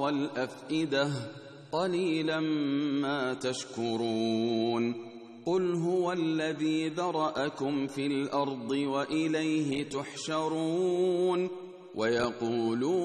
والأفئدة قليلا ما تشكرون قل هو الذي ذرأكم في الأرض وإليه تحشرون ويقولون